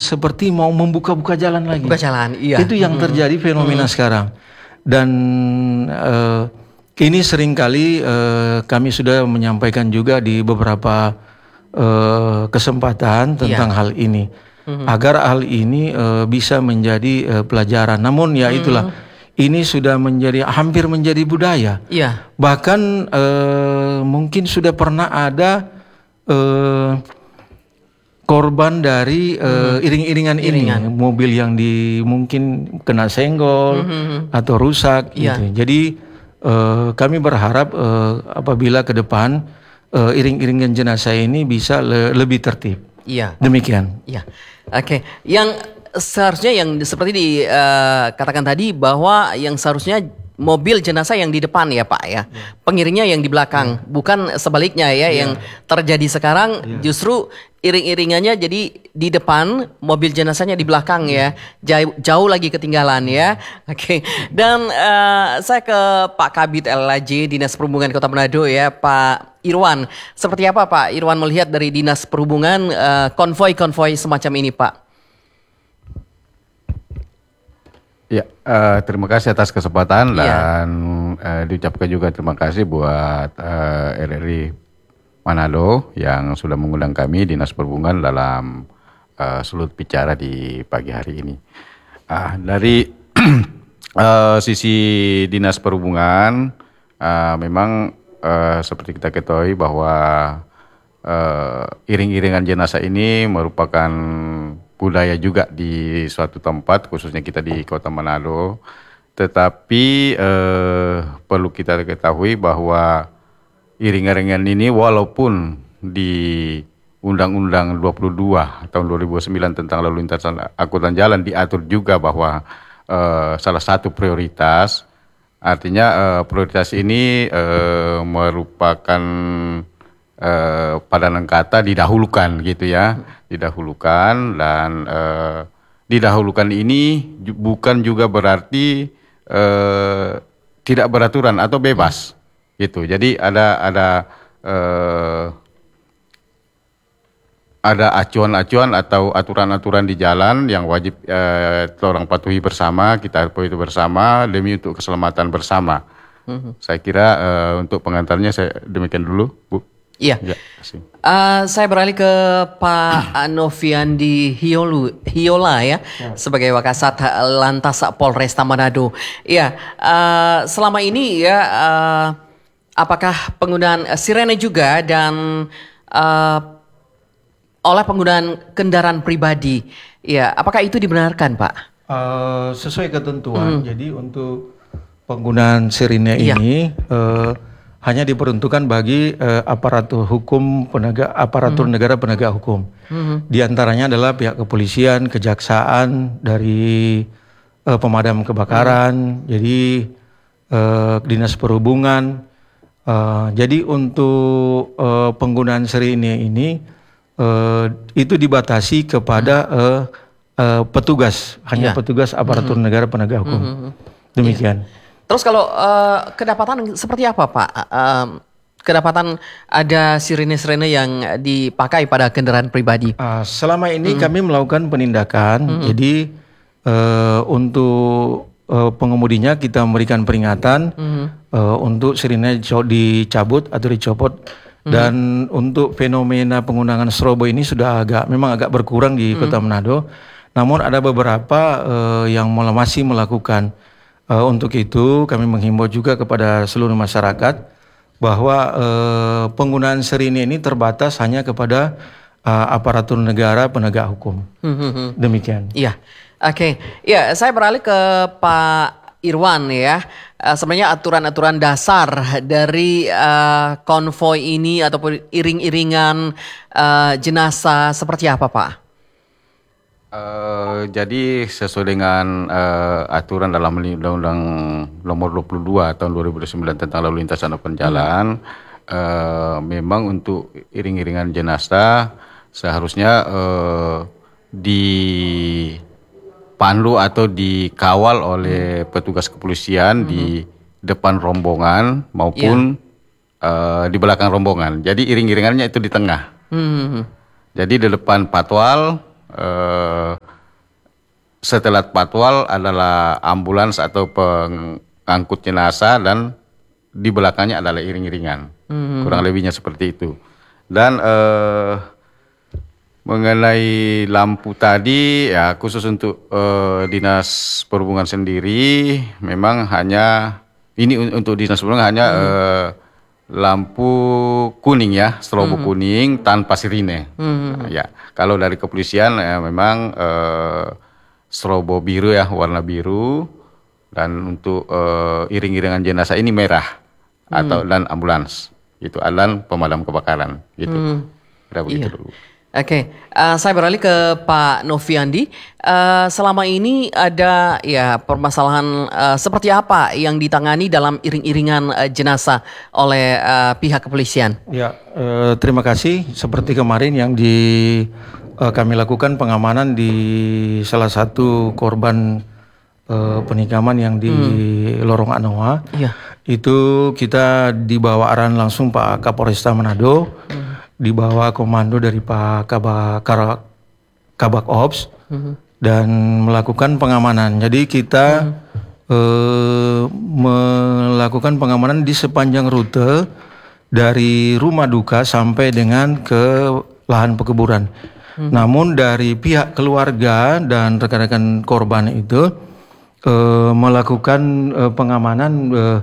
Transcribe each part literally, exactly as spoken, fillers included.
seperti mau membuka-buka jalan lagi. Buka jalan, iya. Itu yang terjadi fenomena hmm. sekarang. Dan uh, ini seringkali uh, kami sudah menyampaikan juga di beberapa uh, kesempatan tentang yeah. hal ini. Hmm. Agar hal ini uh, bisa menjadi uh, pelajaran. Namun ya itulah, hmm. ini sudah menjadi hampir menjadi budaya. Yeah. Bahkan uh, mungkin sudah pernah ada uh, korban dari uh, hmm. iring-iringan ini, Iringan. mobil yang di mungkin kena senggol hmm. atau rusak. Yeah. Gitu. Jadi uh, kami berharap uh, apabila ke depan uh, iring-iringan jenazah ini bisa le lebih tertib. Iya. Demikian. Iya. Oke. Yang seharusnya yang seperti dikatakan uh, tadi bahwa yang seharusnya mobil jenazah yang di depan ya Pak ya, yeah. pengiringnya yang di belakang, yeah. bukan sebaliknya ya, yeah. yang terjadi sekarang yeah. justru iring-iringannya jadi di depan, mobil jenazahnya di belakang yeah. ya, jauh, jauh lagi ketinggalan ya. Oke, okay. Dan uh, saya ke Pak Kabid L A J Dinas Perhubungan Kota Manado ya, Pak Irwan. Seperti apa Pak Irwan melihat dari Dinas Perhubungan konvoi-konvoi uh, semacam ini Pak? Ya, uh, terima kasih atas kesempatan ya. dan uh, diucapkan juga terima kasih buat uh, R R I Manado yang sudah mengundang kami Dinas Perhubungan dalam uh, sudut bicara di pagi hari ini. Uh, dari uh, sisi Dinas Perhubungan, uh, memang uh, seperti kita ketahui bahwa uh, iring-iringan jenazah ini merupakan budaya juga di suatu tempat, khususnya kita di Kota Manado. Tetapi eh, perlu kita ketahui bahwa iring-iringan ini walaupun di Undang-Undang dua puluh dua tahun dua ribu sembilan tentang lalu lintas angkutan jalan diatur juga bahwa eh, salah satu prioritas, artinya eh, prioritas ini eh, merupakan eh, padanan kata didahulukan gitu ya. didahulukan dan uh, didahulukan ini bukan juga berarti uh, tidak beraturan atau bebas gitu. Jadi ada ada uh, ada acuan-acuan atau aturan-aturan di jalan yang wajib uh, orang patuhi bersama, kita patuhi bersama demi untuk keselamatan bersama. Uh-huh. Saya kira uh, untuk pengantarnya saya demikian dulu, Bu. Iya, ya, uh, saya beralih ke Pak Noviandi Hiolu, Hiola ya, ya, sebagai Wakasat Lantas Polresta Manado. Iya, uh, selama ini ya, uh, apakah penggunaan sirene juga dan uh, oleh penggunaan kendaraan pribadi, ya, apakah itu dibenarkan Pak? Uh, sesuai ketentuan, hmm. jadi untuk penggunaan sirene ya. ini. Uh, hanya diperuntukkan bagi uh, aparatur hukum penegak aparatur hmm. negara penegak hukum. Hmm. Di antaranya adalah pihak kepolisian, kejaksaan, dari uh, pemadam kebakaran, hmm. jadi uh, dinas perhubungan. Uh, jadi untuk uh, penggunaan sirene ini uh, itu dibatasi kepada uh, uh, petugas, hanya ya. petugas aparatur hmm. negara penegak hukum. Hmm. Demikian. Ya. Terus kalau uh, kedapatan seperti apa Pak? Uh, kedapatan ada sirene-sirene yang dipakai pada kendaraan pribadi? Uh, selama ini hmm. kami melakukan penindakan, hmm. jadi uh, untuk uh, pengemudinya kita memberikan peringatan hmm. uh, untuk sirene dicabut atau dicopot. Hmm. Dan untuk fenomena penggunaan strobo ini sudah agak, memang agak berkurang di hmm. Kota Manado. Namun ada beberapa uh, yang masih melakukan. Uh, untuk itu kami menghimbau juga kepada seluruh masyarakat bahwa uh, penggunaan sirene ini terbatas hanya kepada uh, aparatur negara penegak hukum. Hmm. Demikian. Iya, oke. Okay. Ya, saya beralih ke Pak Irwan ya. Uh, sebenarnya aturan-aturan dasar dari uh, konvoi ini ataupun iring-iringan uh, jenazah seperti apa Pak? Uh, jadi sesuai dengan uh, aturan dalam Undang-Undang Nomor dua puluh dua Tahun dua ribu sembilan tentang lalu lintas angkutan jalan, hmm. uh, memang untuk iring-iringan jenazah seharusnya uh, dipandu atau dikawal oleh petugas kepolisian hmm. di depan rombongan maupun yeah. uh, di belakang rombongan. Jadi iring-iringannya itu di tengah. Hmm. Jadi di depan patwal Uh, setelah patwal adalah ambulans atau pengangkut jenazah dan di belakangnya adalah iring-iringan. Hmm. Kurang lebihnya seperti itu. Dan eh, mengenai lampu tadi, ya khusus untuk eh, dinas perhubungan sendiri, memang hanya ini untuk dinas perhubungan hanya hmm. eh, lampu kuning ya, strobo hmm. kuning tanpa sirine. Hmm. Nah, ya, kalau dari kepolisian ya memang eh, strobo biru ya, warna biru, dan untuk eh, iring-iringan jenazah ini merah hmm. atau dan ambulans. Itu dan pemadam kebakaran gitu. Hmm. Kira begitu iya. dulu. Oke, okay. uh, saya beralih ke Pak Noviandi. Uh, selama ini ada ya permasalahan uh, seperti apa yang ditangani dalam iring-iringan uh, jenazah oleh uh, pihak kepolisian? Ya, uh, terima kasih. Seperti kemarin yang di uh, kami lakukan pengamanan di salah satu korban uh, penikaman yang di hmm. Lorong Anoa. Iya. Itu kita dibawa arahan langsung Pak Kapolresta Manado. Hmm. Di bawah komando dari Pak Kabak, Kabak Ops mm-hmm. dan melakukan pengamanan. Jadi kita mm-hmm. eh, melakukan pengamanan di sepanjang rute dari rumah duka sampai dengan ke lahan pekuburan. Mm-hmm. Namun dari pihak keluarga dan rekan-rekan korban itu eh, melakukan eh, pengamanan eh,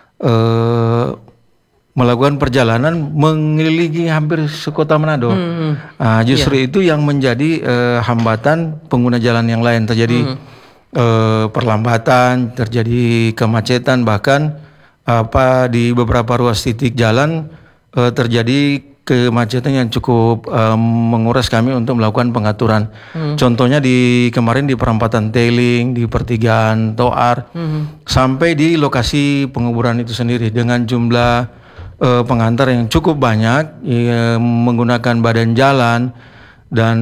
eh, melakukan perjalanan mengelilingi hampir sekota Manado. Hmm. Nah, justru yeah. itu yang menjadi uh, hambatan pengguna jalan yang lain. Terjadi hmm. uh, perlambatan, terjadi kemacetan, bahkan apa di beberapa ruas titik jalan uh, terjadi kemacetan yang cukup uh, menguras kami untuk melakukan pengaturan. Hmm. Contohnya di kemarin di perempatan Teling, di pertigaan Toar, hmm. sampai di lokasi penguburan itu sendiri dengan jumlah Uh, pengantar yang cukup banyak ya, menggunakan badan jalan dan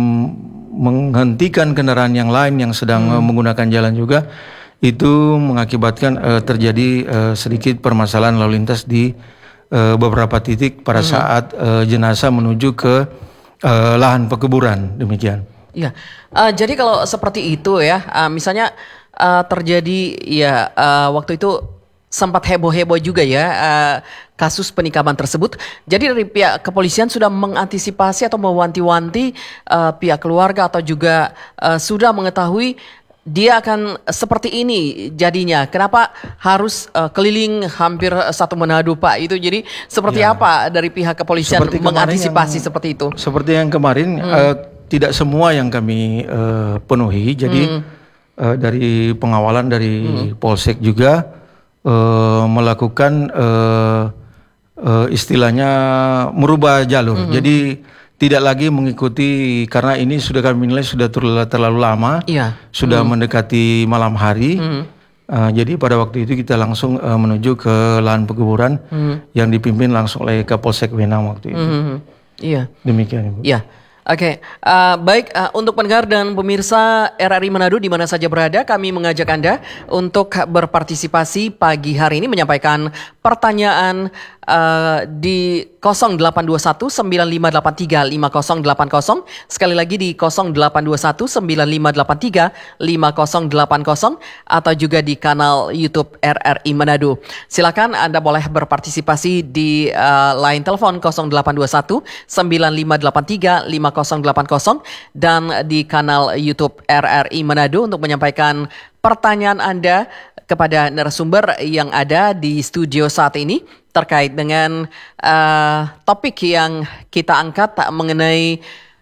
menghentikan kendaraan yang lain yang sedang hmm. uh, menggunakan jalan juga, itu mengakibatkan uh, terjadi uh, sedikit permasalahan lalu lintas di uh, beberapa titik pada hmm. saat uh, jenazah menuju ke uh, lahan pekuburan, demikian. Iya, uh, jadi kalau seperti itu ya, uh, misalnya uh, terjadi ya uh, waktu itu sempat heboh-heboh juga ya uh, kasus penikaman tersebut. Jadi dari pihak kepolisian sudah mengantisipasi atau mewanti-wanti uh, pihak keluarga atau juga uh, sudah mengetahui dia akan seperti ini jadinya. Kenapa harus uh, keliling hampir satu Manado Pak? Itu jadi seperti ya. apa dari pihak kepolisian seperti mengantisipasi yang, seperti itu? Seperti yang kemarin hmm. uh, tidak semua yang kami uh, penuhi. Jadi hmm. uh, dari pengawalan dari hmm. Polsek juga Uh, melakukan uh, uh, istilahnya merubah jalur. Mm-hmm. Jadi tidak lagi mengikuti, karena ini sudah kami nilai sudah terlalu, terlalu lama, yeah. sudah mm-hmm. mendekati malam hari. Mm-hmm. Uh, jadi pada waktu itu kita langsung uh, menuju ke lahan pekuburan mm-hmm. yang dipimpin langsung oleh Kapolsek Wenang waktu itu. Mm-hmm. Iya. Demikian Ibu. Iya. Oke, okay. uh, baik uh, untuk pendengar dan pemirsa R R I Manado di mana saja berada, kami mengajak Anda untuk berpartisipasi pagi hari ini menyampaikan pertanyaan uh, di nol delapan dua satu sembilan lima delapan tiga lima nol delapan nol, sekali lagi di nol delapan dua satu sembilan lima delapan tiga lima nol delapan nol, atau juga di kanal YouTube R R I Manado. Silakan Anda boleh berpartisipasi di uh, line telepon nol delapan dua satu sembilan lima delapan tiga lima nol delapan nol dan di kanal YouTube R R I Manado untuk menyampaikan pertanyaan Anda kepada narasumber yang ada di studio saat ini terkait dengan uh, topik yang kita angkat mengenai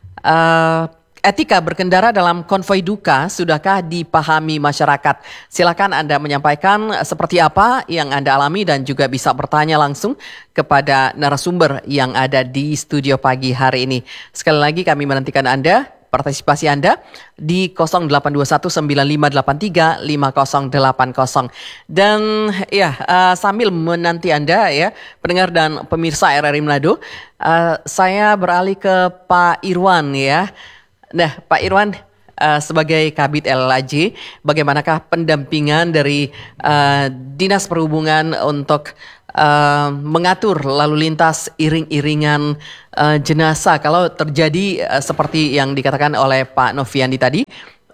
uh, etika berkendara dalam konvoi duka, sudahkah dipahami masyarakat? Silakan Anda menyampaikan seperti apa yang Anda alami dan juga bisa bertanya langsung kepada narasumber yang ada di studio pagi hari ini. Sekali lagi kami menantikan Anda, partisipasi Anda di nol delapan dua satu sembilan lima delapan tiga lima nol delapan nol. Dan ya uh, sambil menanti Anda ya pendengar dan pemirsa R R I Manado, uh, saya beralih ke Pak Irwan ya. Nah Pak Irwan, uh, sebagai Kabid L L A J, bagaimanakah pendampingan dari uh, Dinas Perhubungan untuk Uh, mengatur lalu lintas iring-iringan uh, jenazah kalau terjadi uh, seperti yang dikatakan oleh Pak Noviandi tadi,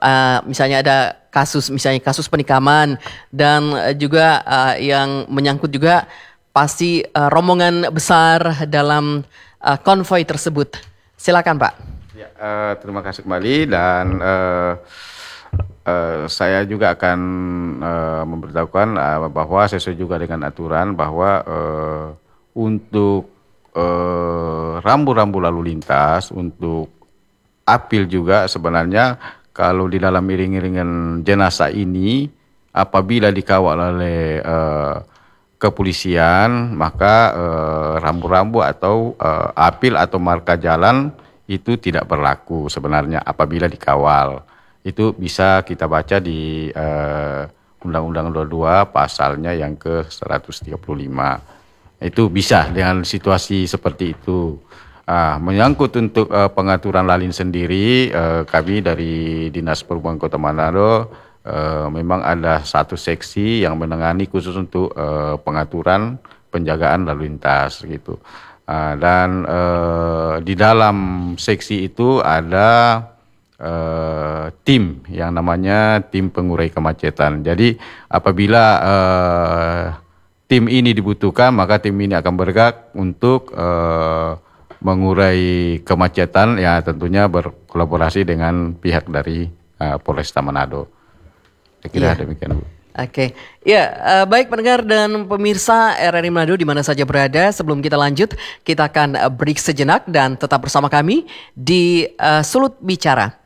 uh, misalnya ada kasus misalnya kasus penikaman dan uh, juga uh, yang menyangkut juga pasti uh, rombongan besar dalam uh, konvoi tersebut. Silakan Pak. Ya, uh, terima kasih kembali dan uh, uh, saya juga akan uh, memberitahukan uh, bahwa sesuai juga dengan aturan bahwa uh, untuk uh, rambu-rambu lalu lintas untuk apil juga sebenarnya kalau di dalam iring-iringan jenazah ini apabila dikawal oleh uh, kepolisian maka uh, rambu-rambu atau uh, apil atau marka jalan itu tidak berlaku sebenarnya apabila dikawal. Itu bisa kita baca di uh, Undang-Undang dua puluh dua pasalnya yang ke seratus tiga puluh lima. Itu bisa dengan situasi seperti itu. Ah, menyangkut untuk uh, pengaturan lalin sendiri, uh, kami dari Dinas Perhubungan Kota Manado uh, memang ada satu seksi yang menangani khusus untuk uh, pengaturan penjagaan lalu lintas gitu. Uh, dan uh, di dalam seksi itu ada uh, tim yang namanya tim pengurai kemacetan. Jadi apabila uh, tim ini dibutuhkan, maka tim ini akan bergerak untuk uh, mengurai kemacetan ya tentunya berkolaborasi dengan pihak dari uh, Polresta Manado. Saya kira Ya. demikian Bu. Oke, ya uh, baik pendengar dan pemirsa R R I Manado di mana saja berada. Sebelum kita lanjut, kita akan uh, break sejenak dan tetap bersama kami di uh, Sulut Bicara.